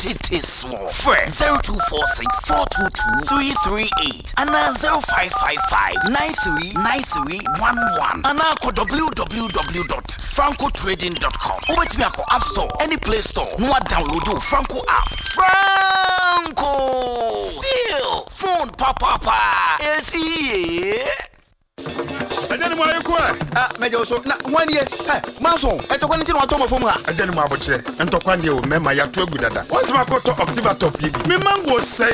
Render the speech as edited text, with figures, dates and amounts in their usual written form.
tete small. Fresh 0246 422 338 and 0555 939311 and www.francotrading.com. Over to me App Store, any Play Store. No download the Franco app. Franco still phone papa. Ajani mo ayeko mejo so na 1 year mason etokwa nti no atomo fom ha ajani mo aboche entokwa ndie o mema ya to agudada once ma ko to October top yi me mango say